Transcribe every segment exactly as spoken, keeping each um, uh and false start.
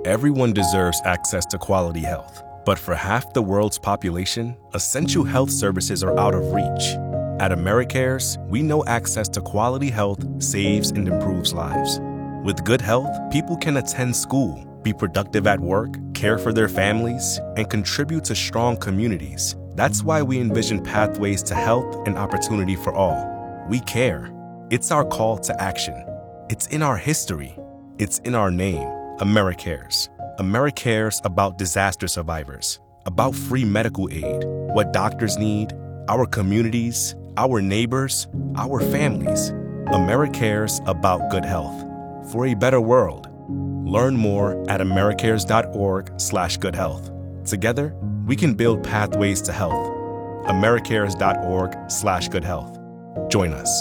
Everyone deserves access to quality health. But for half the world's population, essential health services are out of reach. At AmeriCares, we know access to quality health saves and improves lives. With good health, people can attend school, be productive at work, care for their families, and contribute to strong communities. That's why we envision pathways to health and opportunity for all. We care. It's our call to action. It's in our history. It's in our name. AmeriCares. AmeriCares about disaster survivors, about free medical aid, what doctors need, our communities, our neighbors, our families. AmeriCares about good health. For a better world. Learn more at americares.org slash good health. Together, we can build pathways to health. americares.org slash good health. Join us.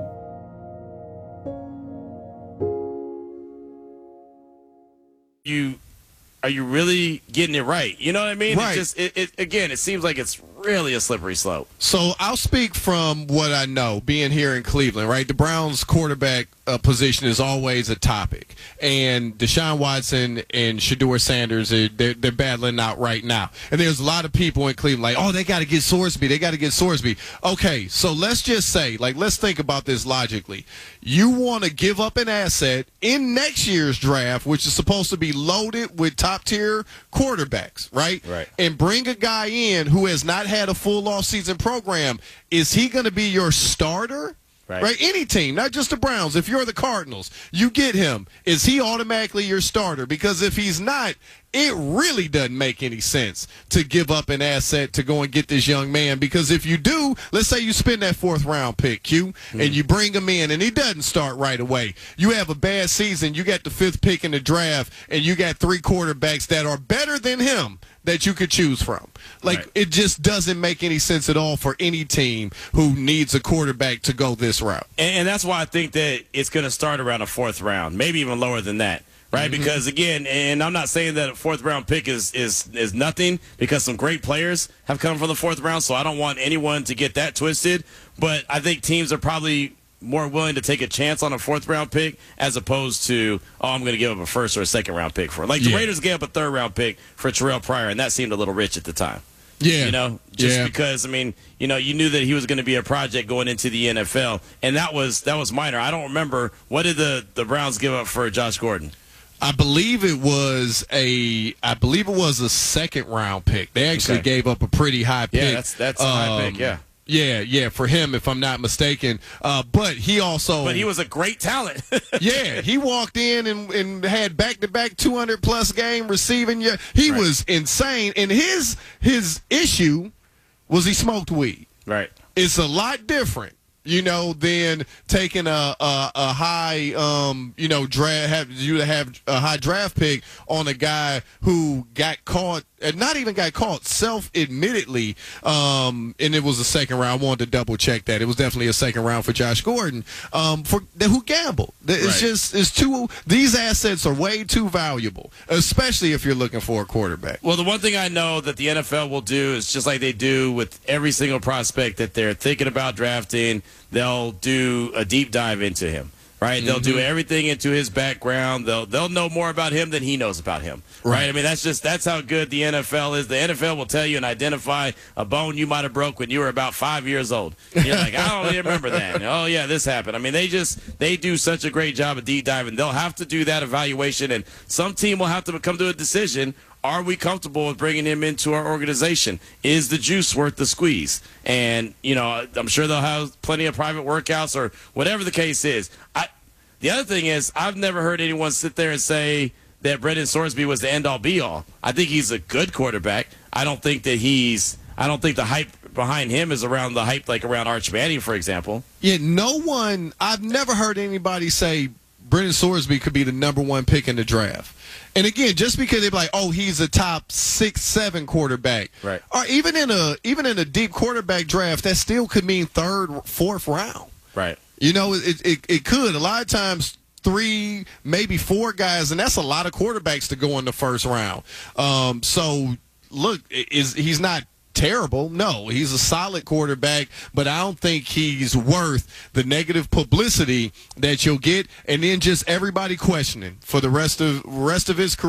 You are you really getting it right? You know what I mean? Right. It just it, it again, it seems like it's really a slippery slope. So I'll speak from what I know, being here in Cleveland, right? The Browns quarterback uh, position is always a topic. And Deshaun Watson and Shedeur Sanders, are, they're, they're battling out right now. And there's a lot of people in Cleveland like, oh, they got to get Sorsby. They got to get Sorsby. Okay, so let's just say, like, let's think about this logically. You want to give up an asset in next year's draft, which is supposed to be loaded with top-tier quarterbacks, right? Right. And bring a guy in who has not had a full off-season program. Is he going to be your starter? Right. Right? Any team, not just the Browns. If you're the Cardinals, you get him. Is he automatically your starter? Because if he's not, it really doesn't make any sense to give up an asset to go and get this young man. Because if you do, let's say you spend that fourth round pick, Q, mm-hmm. and you bring him in, and he doesn't start right away. You have a bad season. You got the fifth pick in the draft, and you got three quarterbacks that are better than him that you could choose from. Like, right. It just doesn't make any sense at all for any team who needs a quarterback to go this route. And, and that's why I think that it's going to start around a fourth round, maybe even lower than that. Right, mm-hmm. Because again, and I'm not saying that a fourth round pick is, is is nothing, because some great players have come from the fourth round, so I don't want anyone to get that twisted. But I think teams are probably more willing to take a chance on a fourth round pick as opposed to, oh, I'm going to give up a first or a second round pick for it. Like the yeah. Raiders gave up a third round pick for Terrell Pryor, and that seemed a little rich at the time. Yeah. You know, just yeah. because, I mean, you know, you knew that he was going to be a project going into the N F L, and that was that was minor. I don't remember, what did the, the Browns give up for Josh Gordon? I believe it was a I believe it was a second round pick. They actually okay. gave up a pretty high pick. Yeah, that's that's a um, high pick, yeah. Yeah, yeah, for him, if I'm not mistaken. Uh, but he also But he was a great talent. yeah, he walked in and, and had back-to-back two hundred plus game receiving. He right. was insane. And his his issue was he smoked weed. Right. It's a lot different, you know, than taking a a, a high, um, you know, draft. Have you to have a high draft pick on a guy who got caught, and not even got caught, self-admittedly, um, and it was a second round. I wanted to double check that. It was definitely a second round for Josh Gordon, um, for who gambled. It's right. just it's too. These assets are way too valuable, especially if you're looking for a quarterback. Well, the one thing I know that the N F L will do is just like they do with every single prospect that they're thinking about drafting, they'll do a deep dive into him. Right, they'll mm-hmm. do everything into his background. They'll they'll know more about him than he knows about him. Right? Right. I mean, that's just that's how good the N F L is. The N F L will tell you and identify a bone you might have broke when you were about five years old. You're like, I don't really remember that. Oh yeah, this happened. I mean, they just they do such a great job of deep diving. They'll have to do that evaluation, and some team will have to come to a decision. Are we comfortable with bringing him into our organization? Is the juice worth the squeeze? And, you know, I'm sure they'll have plenty of private workouts or whatever the case is. I, the other thing is, I've never heard anyone sit there and say that Brendan Sorsby was the end-all, be-all. I think he's a good quarterback. I don't think that he's – I don't think the hype behind him is around the hype like around Arch Manning, for example. Yeah, no one – I've never heard anybody say Brendan Sorsby could be the number one pick in the draft. And again, just because they're like, oh, he's a top six, seven quarterback, right? Or even in a even in a deep quarterback draft, that still could mean third, fourth round, right? You know, it it, it could. A lot of times, three, maybe four guys, and that's a lot of quarterbacks to go in the first round. Um, so look, is he's not terrible. No, he's a solid quarterback, but I don't think he's worth the negative publicity that you'll get, and then just everybody questioning for the rest of rest of his career.